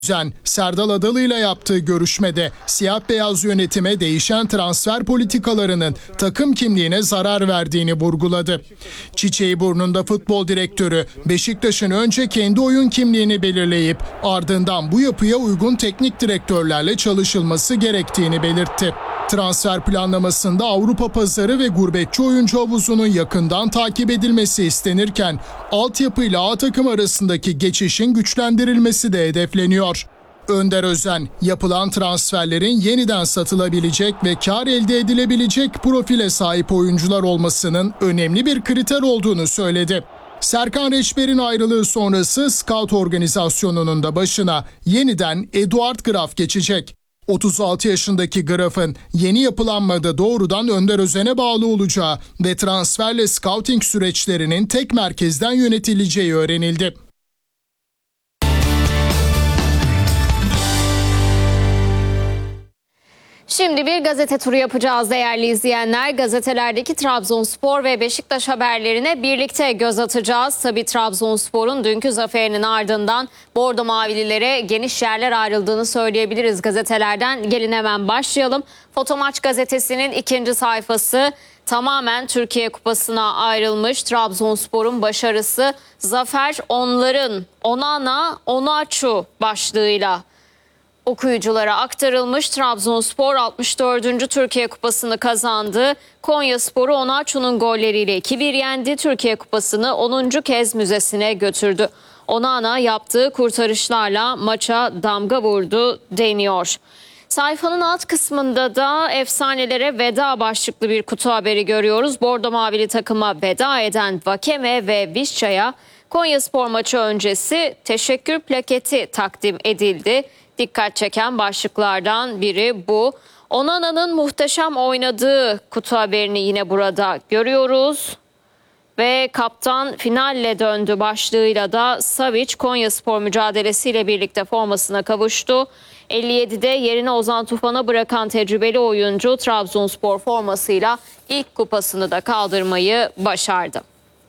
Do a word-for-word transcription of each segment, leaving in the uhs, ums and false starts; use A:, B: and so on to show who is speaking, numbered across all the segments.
A: Özen, Serdal Adalı ile yaptığı görüşmede siyah beyaz yönetime değişen transfer politikalarının takım kimliğine zarar verdiğini vurguladı. Çiçeğiburnunda futbol direktörü Beşiktaş'ın önce kendi oyun kimliğini belirleyip ardından bu yapıya uygun teknik direktörlerle çalışılması gerektiğini belirtti. Transfer planlamasında Avrupa pazarı ve gurbetçi oyuncu havuzunun yakından takip edilmesi istenirken altyapıyla A takım arasındaki geçişin güçlendirilmesi de hedefleniyor. Önder Özen, yapılan transferlerin yeniden satılabilecek ve kar elde edilebilecek profile sahip oyuncular olmasının önemli bir kriter olduğunu söyledi. Serkan Reçber'in ayrılığı sonrası scout organizasyonunun da başına yeniden Eduard Graf geçecek. otuz altı yaşındaki Graf'ın yeni yapılanmada doğrudan Önder Özen'e bağlı olacağı ve transferle scouting süreçlerinin tek merkezden yönetileceği öğrenildi.
B: Şimdi bir gazete turu yapacağız değerli izleyenler. Gazetelerdeki Trabzonspor ve Beşiktaş haberlerine birlikte göz atacağız. Tabii Trabzonspor'un dünkü zaferinin ardından Bordo Mavililere geniş yerler ayrıldığını söyleyebiliriz gazetelerden. Gelin hemen başlayalım. Fotomaç gazetesinin ikinci sayfası tamamen Türkiye Kupası'na ayrılmış. Trabzonspor'un başarısı zafer onların, Onana, Onaçu başlığıyla okuyuculara aktarılmış. Trabzonspor altmış dördüncü Türkiye Kupası'nı kazandı. Konyaspor'u Onaçu'nun golleriyle iki bir yendi. Türkiye Kupası'nı onuncu kez müzesine götürdü. Onana yaptığı kurtarışlarla maça damga vurdu deniyor. Sayfanın alt kısmında da efsanelere veda başlıklı bir kutu haberi görüyoruz. Bordo Mavili takıma veda eden Vakeme ve Vişça'ya Konyaspor maçı öncesi teşekkür plaketi takdim edildi. Dikkat çeken başlıklardan biri bu. Onana'nın muhteşem oynadığı kutu haberini yine burada görüyoruz. Ve kaptan finalle döndü başlığıyla da Savic Konyaspor mücadelesiyle birlikte formasına kavuştu. elli yedide yerine Ozan Tufan'a bırakan tecrübeli oyuncu Trabzonspor formasıyla ilk kupasını da kaldırmayı başardı.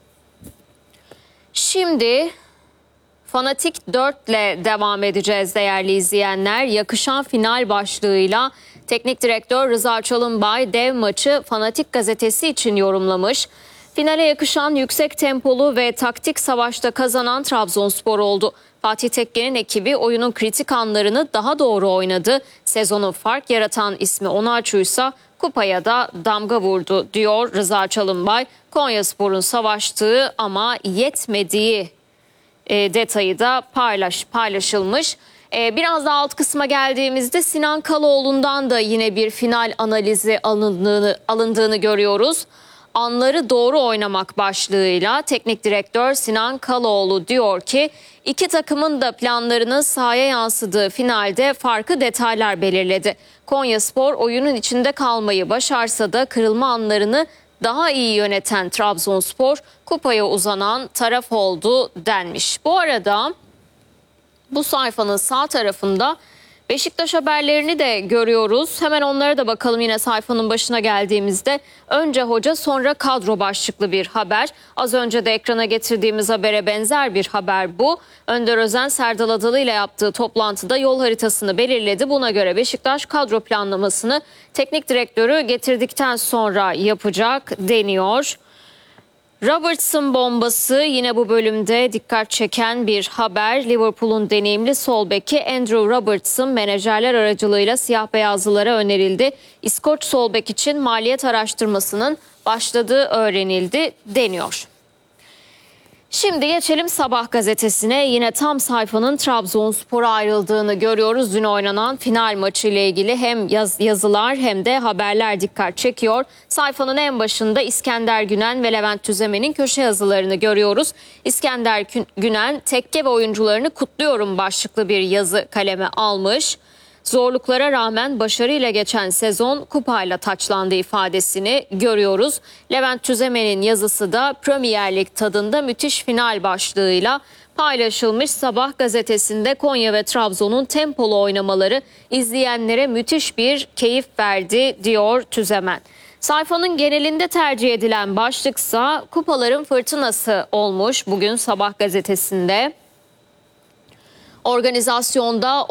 B: Şimdi Fanatik dört ile devam edeceğiz değerli izleyenler. Yakışan final başlığıyla teknik direktör Rıza Çalınbay dev maçı Fanatik gazetesi için yorumlamış. Finale yakışan yüksek tempolu ve taktik savaşta kazanan Trabzonspor oldu. Fatih Tekke'nin ekibi oyunun kritik anlarını daha doğru oynadı. Sezonun fark yaratan ismi Onaçu'ysa kupaya da damga vurdu diyor Rıza Çalınbay. Konyaspor'un savaştığı ama yetmediği E, detayı da paylaş, paylaşılmış. E, biraz daha alt kısma geldiğimizde Sinan Kaloğlu'ndan da yine bir final analizi alındığını, alındığını görüyoruz. Anları doğru oynamak başlığıyla teknik direktör Sinan Kaloğlu diyor ki iki takımın da planlarının sahaya yansıdığı finalde farklı detaylar belirledi. Konyaspor oyunun içinde kalmayı başarsa da kırılma anlarını daha iyi yöneten Trabzonspor kupaya uzanan taraf oldu denmiş. Bu arada bu sayfanın sağ tarafında Beşiktaş haberlerini de görüyoruz. Hemen onlara da bakalım yine sayfanın başına geldiğimizde. Önce hoca sonra kadro başlıklı bir haber. Az önce de ekrana getirdiğimiz habere benzer bir haber bu. Önder Özen Serdal Adalı ile yaptığı toplantıda yol haritasını belirledi. Buna göre Beşiktaş kadro planlamasını teknik direktörü getirdikten sonra yapacak deniyor. Robertson bombası yine bu bölümde dikkat çeken bir haber. Liverpool'un deneyimli sol beki Andrew Robertson menajerler aracılığıyla siyah beyazlılara önerildi. İskoç sol bek için maliyet araştırmasının başladığı öğrenildi deniyor. Şimdi geçelim Sabah gazetesine. Yine tam sayfanın Trabzonspor'a ayrıldığını görüyoruz. Dün oynanan final maçı ile ilgili hem yaz, yazılar hem de haberler dikkat çekiyor. Sayfanın en başında İskender Günen ve Levent Tüzemen'in köşe yazılarını görüyoruz. İskender Günen tekke ve oyuncularını kutluyorum başlıklı bir yazı kaleme almış. Zorluklara rağmen başarıyla geçen sezon kupayla taçlandı ifadesini görüyoruz. Levent Tüzemen'in yazısı da Premier Lig tadında müthiş final başlığıyla paylaşılmış. Sabah gazetesinde Konya ve Trabzon'un tempolu oynamaları izleyenlere müthiş bir keyif verdi diyor Tüzemen. Sayfanın genelinde tercih edilen başlıksa kupaların fırtınası olmuş bugün Sabah gazetesinde. Organizasyonda